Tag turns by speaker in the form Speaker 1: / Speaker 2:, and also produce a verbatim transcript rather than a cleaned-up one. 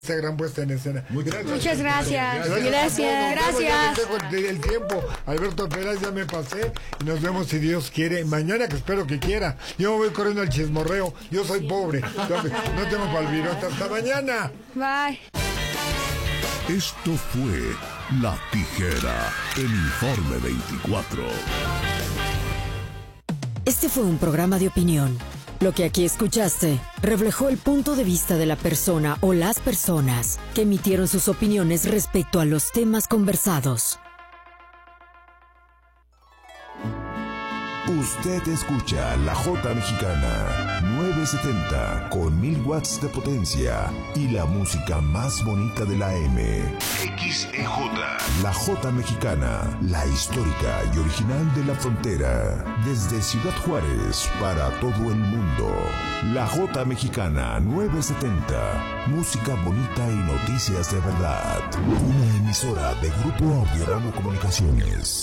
Speaker 1: Esta gran puesta en escena.
Speaker 2: Muchas gracias. Muchas gracias. Gracias. Gracias.
Speaker 1: gracias. El tiempo, Alberto Peláez, ya me pasé y nos vemos si Dios quiere. Mañana, que espero que quiera. Yo me voy corriendo al chismorreo. Yo soy pobre. Entonces, no tengo para el virote. Hasta mañana.
Speaker 2: Bye.
Speaker 3: Esto fue La Tijera, el Informe veinticuatro.
Speaker 4: Este fue un programa de opinión. Lo que aquí escuchaste reflejó el punto de vista de la persona o las personas que emitieron sus opiniones respecto a los temas conversados.
Speaker 3: Usted escucha La Jota Mexicana nueve setenta con mil watts de potencia y la música más bonita de la M. X E J. La Jota Mexicana, la histórica y original de la frontera. Desde Ciudad Juárez para todo el mundo. La Jota Mexicana nueve setenta. Música bonita y noticias de verdad. Una emisora de Grupo Audiorama Comunicaciones.